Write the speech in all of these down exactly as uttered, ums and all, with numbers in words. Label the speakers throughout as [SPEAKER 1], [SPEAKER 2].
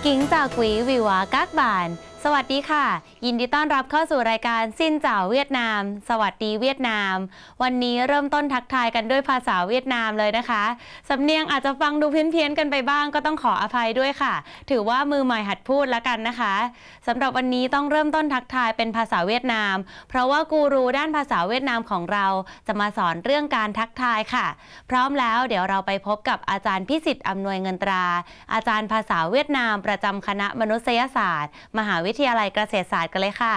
[SPEAKER 1] กิ้งจากกุยวิวากักบานสวัสดีค่ะยินดีต้อนรับเข้าสู่รายการซินเจ้าเวียดนามสวัสดีเวียดนามวันนี้เริ่มต้นทักทายกันด้วยภาษาเวียดนามเลยนะคะสำเนียงอาจจะฟังดูเพี้ยนๆกันไปบ้างก็ต้องขออภัยด้วยค่ะถือว่ามือใหม่หัดพูดแล้วกันนะคะสำหรับวันนี้ต้องเริ่มต้นทักทายเป็นภาษาเวียดนามเพราะว่ากูรูด้านภาษาเวียดนามของเราจะมาสอนเรื่องการทักทายค่ะพร้อมแล้วเดี๋ยวเราไปพบกับอาจารย์พิสิทธิ์อำนวยเงินตราอาจารย์ภาษาเวียดนามประจำคณะมนุษยศาสตร์มหาวิทยาลัยเกษตรศาสตร์กันเลยค่ะ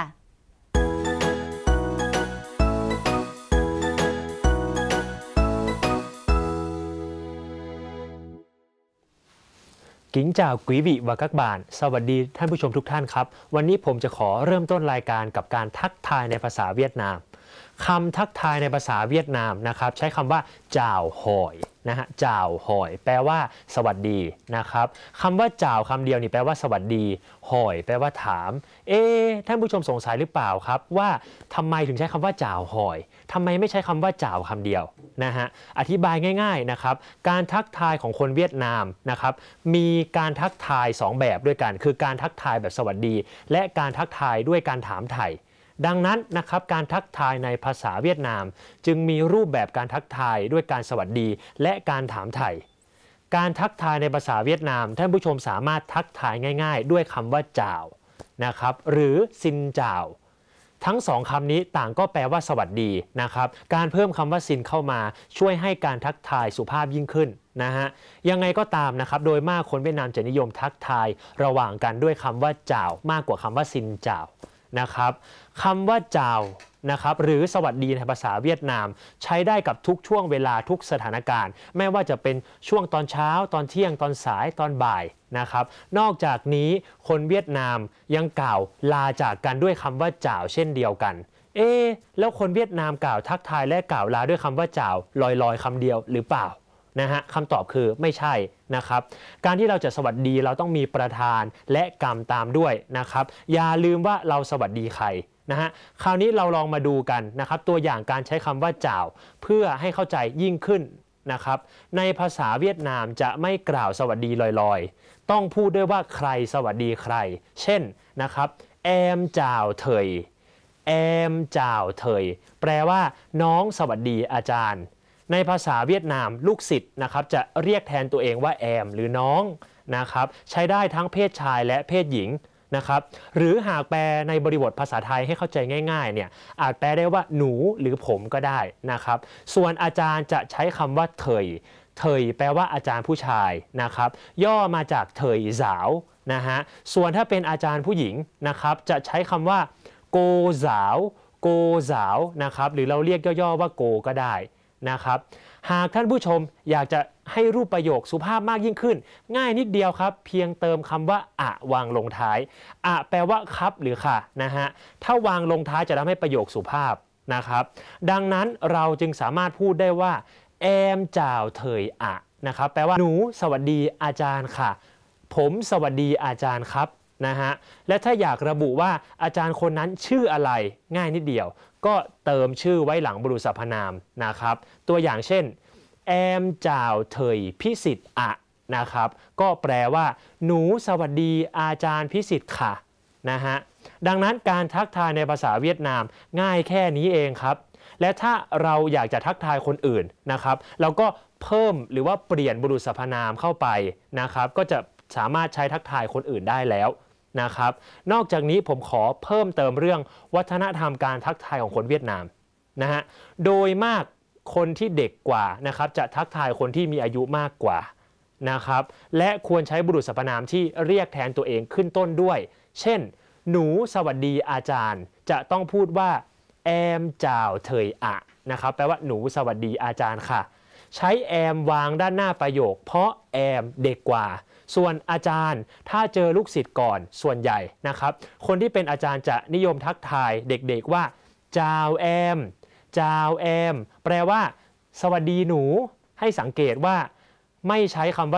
[SPEAKER 2] กิ้งจ่าวกุยวิวากักบานสวัสดีท่านผู้ชมทุกท่านครับวันนี้ผมจะขอเริ่มต้นรายการกับการทักทายในภาษาเวียดนามคำทักทายในภาษาเวียดนามนะครับใช้คำว่าจ่าวหอยนะฮะจ่าวหอยแปลว่าสวัสดีนะครับคำว่าจ่าวคำเดียวนี่แปลว่าสวัสดีหอยแปลว่าถามเอ๊ะท่านผู้ชมสงสัยหรือเปล่าครับว่าทำไมถึงใช้คำว่าจ่าวหอยทำไมไม่ใช้คำว่าจ่าวคำเดียวนะฮะอธิบายง่ายๆนะครับการทักทายของคนเวียดนามนะครับมีการทักทายสองแบบด้วยกันคือการทักทายแบบสวัสดีและการทักทายด้วยการถามไถ่ดังนั้นนะครับการทักทายในภาษาเวียดนามจึงมีรูปแบบการทักทายด้วยการสวัสดีและการถามไถ่การทักทายในภาษาเวียดนามท่านผู้ชมสามารถทักทายง่ายๆด้วยคำว่าจ่าวนะครับหรือซินจ่าวทั้งสองคำนี้ต่างก็แปลว่าสวัสดีนะครับการเพิ่มคำว่าซินเข้ามาช่วยให้การทักทายสุภาพยิ่งขึ้นนะฮะยังไงก็ตามนะครับโดยมากคนเวียดนามจะนิยมทักทายระหว่างกันด้วยคำว่าจ่าวมากกว่าคำว่าซินจ่าวนะครับคำว่าจ่าวนะครับหรือสวัสดีในภาษาเวียดนามใช้ได้กับทุกช่วงเวลาทุกสถานการณ์ไม่ว่าจะเป็นช่วงตอนเช้าตอนเที่ยงตอนสายตอนบ่ายนะครับนอกจากนี้คนเวียดนามยังกล่าวลาจากกันด้วยคำว่าจ่าวเช่นเดียวกันเอ๊แล้วคนเวียดนามกล่าวทักทายและกล่าวลาด้วยคำว่าจ่าวลอยๆคำเดียวหรือเปล่านะฮะคำตอบคือไม่ใช่นะครับการที่เราจะสวัสดีเราต้องมีประธานและกรรมตามด้วยนะครับอย่าลืมว่าเราสวัสดีใครนะฮะคราวนี้เราลองมาดูกันนะครับตัวอย่างการใช้คำว่าจ่าวเพื่อให้เข้าใจยิ่งขึ้นนะครับในภาษาเวียดนามจะไม่กล่าวสวัสดีลอยๆต้องพูดด้วยว่าใครสวัสดีใครเช่นนะครับแอมจ่าวเถยแอมจ่าวเถยแปลว่าน้องสวัสดีอาจารย์ในภาษาเวียดนามลูกศิษย์นะครับจะเรียกแทนตัวเองว่าแอมหรือน้องนะครับใช้ได้ทั้งเพศชายและเพศหญิงนะครับหรือหากแปลในบริบทภาษาไทยให้เข้าใจง่ายๆเนี่ยอาจแปลได้ว่าหนูหรือผมก็ได้นะครับส่วนอาจารย์จะใช้คำว่าเถยเถยแปลว่าอาจารย์ผู้ชายนะครับย่อมาจากเถยสาวนะฮะส่วนถ้าเป็นอาจารย์ผู้หญิงนะครับจะใช้คำว่าโกสาวโกสาวนะครับหรือเราเรียกย่อๆว่าโกก็ได้นะครับหากท่านผู้ชมอยากจะให้รูปประโยคสุภาพมากยิ่งขึ้นง่ายนิดเดียวครับเพียงเติมคำว่าอะวางลงท้ายอะแปลว่าครับหรือค่ะนะฮะถ้าวางลงท้ายจะทำให้ประโยคสุภาพนะครับดังนั้นเราจึงสามารถพูดได้ว่าแอมจ่าวเถยอะนะครับแปลว่าหนูสวัสดีอาจารย์ค่ะผมสวัสดีอาจารย์ครับนะฮะและถ้าอยากระบุว่าอาจารย์คนนั้นชื่ออะไรง่ายนิดเดียวก็เติมชื่อไว้หลังบุรุษสรรพนามนะครับตัวอย่างเช่นแอมจ่าวเถยพิสิทธิ์อะนะครับก็แปลว่าหนูสวัสดีอาจารย์พิสิทธิ์ค่ะนะฮะดังนั้นการทักทายในภาษาเวียดนามง่ายแค่นี้เองครับและถ้าเราอยากจะทักทายคนอื่นนะครับเราก็เพิ่มหรือว่าเปลี่ยนบุรุษสรรพนามเข้าไปนะครับก็จะสามารถใช้ทักทายคนอื่นได้แล้วนะครับนอกจากนี้ผมขอเพิ่มเติมเรื่องวัฒนธรรมการทักทายของคนเวียดนามนะฮะโดยมากคนที่เด็กกว่านะครับจะทักทายคนที่มีอายุมากกว่านะครับและควรใช้บุรุษสรรพนามที่เรียกแทนตัวเองขึ้นต้นด้วยเช่นหนูสวัสดีอาจารย์จะต้องพูดว่าแอมจ่าวเถยอะนะครับแปลว่าหนูสวัสดีอาจารย์ค่ะใช้แอมวางด้านหน้าประโยคเพราะแอมเด็กกว่าส่วนอาจารย์ถ้าเจอลูกศิษย์ก่อนส่วนใหญ่นะครับคนที่เป็นอาจารย์จะนิยมทักทายเด็กๆว่าจาวแอมจาวแอมแปลว่าสวัสดีหนูให้สังเกตว่าไม่ใช้คำว่า